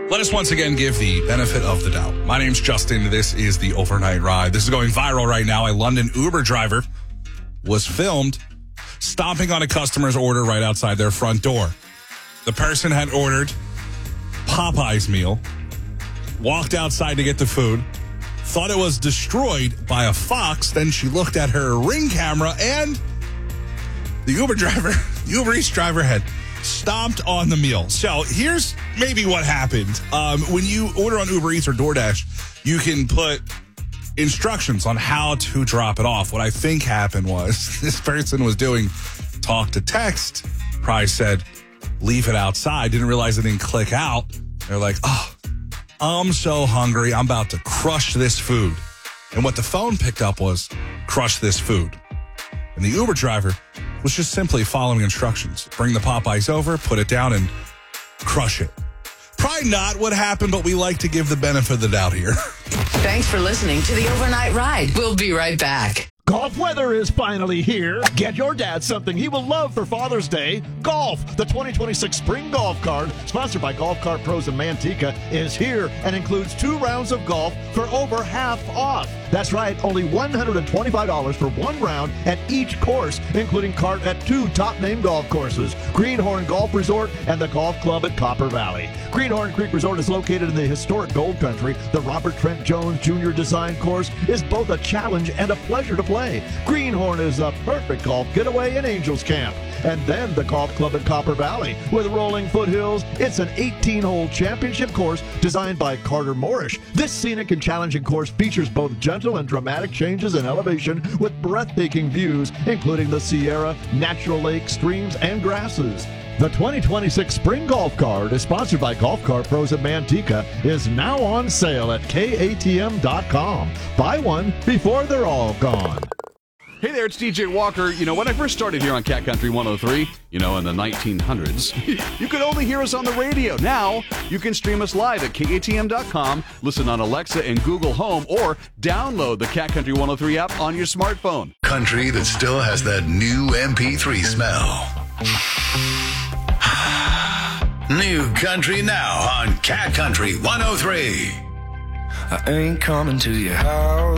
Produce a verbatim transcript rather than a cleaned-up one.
Let us once again give the benefit of the doubt. My name's Justin. This is the Overnight Ride. This is going viral right now. A London Uber driver was filmed stomping on a customer's order right outside their front door. The person had ordered Popeye's meal, walked outside to get the food, thought it was destroyed by a fox. Then she looked at her Ring camera and the Uber driver, the Uber Eats driver had stomped on the meal. So here's maybe what happened. Um, when you order on Uber Eats or DoorDash, you can put instructions on how to drop it off. What I think happened was this person was doing talk to text, probably said, leave it outside, didn't realize it didn't click out. They're like, oh, I'm so hungry. I'm about to crush this food. And what the phone picked up was crush this food. And the Uber driver was just simply following instructions. Bring the Popeyes over, put it down, and crush it. Probably not what happened, but we like to give the benefit of the doubt here. Thanks for listening to the Overnight Ride. We'll be right back. Golf weather is finally here. Get your dad something he will love for Father's Day. Golf, the twenty twenty-six Spring Golf Card, sponsored by Golf Cart Pros of Manteca, is here and includes two rounds of golf for over half off. That's right, only one hundred twenty-five dollars for one round at each course, including cart at two top-name golf courses, Greenhorn Golf Resort and the Golf Club at Copper Valley. Greenhorn Creek Resort is located in the historic Gold Country. The Robert Trent Jones Junior Design course is both a challenge and a pleasure to play. Greenhorn is a perfect golf getaway in Angels Camp. And then the Golf Club at Copper Valley. With rolling foothills, it's an eighteen-hole championship course designed by Carter Moorish. This scenic and challenging course features both gentle and dramatic changes in elevation with breathtaking views, including the Sierra, natural lakes, streams, and grasses. The twenty twenty-six Spring Golf Card is sponsored by Golf Cart Pros at Manteca, is now on sale at K A T M dot com. Buy one before they're all gone. Hey there, it's D J Walker. You know, when I first started here on Cat Country one oh three, you know, in the nineteen hundreds, you could only hear us on the radio. Now, you can stream us live at K A T M dot com, listen on Alexa and Google Home, or download the Cat Country one oh three app on your smartphone. Country that still has that new M P three smell. New country now on Cat Country one oh three. I ain't coming to your house.